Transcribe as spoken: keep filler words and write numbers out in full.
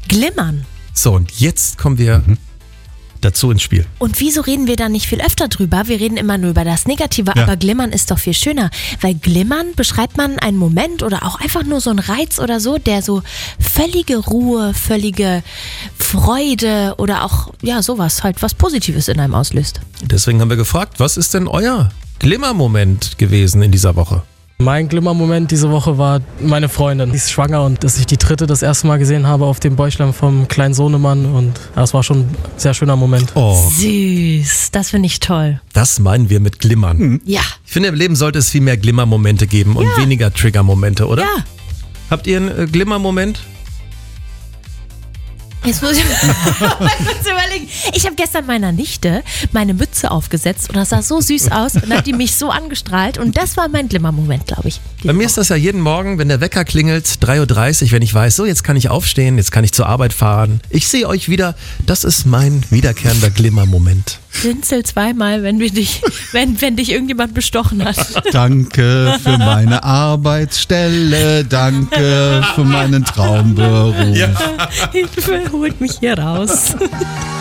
Glimmern. So, und jetzt kommen wir mhm. dazu ins Spiel. Und wieso reden wir da nicht viel öfter drüber? Wir reden immer nur über das Negative, ja. aber Glimmern ist doch viel schöner. Weil Glimmern beschreibt man einen Moment oder auch einfach nur so einen Reiz oder so, der so völlige Ruhe, völlige Freude oder auch, ja, sowas, halt was Positives in einem auslöst. Deswegen haben wir gefragt, was ist denn euer Glimmermoment gewesen in dieser Woche? Mein Glimmermoment diese Woche war meine Freundin. Die ist schwanger und dass ich die dritte das erste Mal gesehen habe auf dem Bäuchlein vom kleinen Sohnemann und das war schon ein sehr schöner Moment. Oh. Süß, das finde ich toll. Das meinen wir mit Glimmern. Mhm. Ja. Ich finde, im Leben sollte es viel mehr Glimmermomente geben und ja. weniger Triggermomente, oder? Ja. Habt ihr einen äh, Glimmermoment? Jetzt muss ich, ich muss überlegen. Ich habe gestern meiner Nichte meine Mütze aufgesetzt und das sah so süß aus und hat die mich so angestrahlt und das war mein Glimmermoment, glaube ich. Bei mir ist das ja jeden Morgen, wenn der Wecker klingelt, drei Uhr dreißig, wenn ich weiß, so jetzt kann ich aufstehen, jetzt kann ich zur Arbeit fahren. Ich sehe euch wieder, das ist mein wiederkehrender Glimmermoment. Blinzel zweimal, wenn, wir dich, wenn, wenn dich irgendjemand bestochen hat. Danke für meine Arbeitsstelle, danke für meinen Traumberuf. Ja. Hilfe, holt mich hier raus.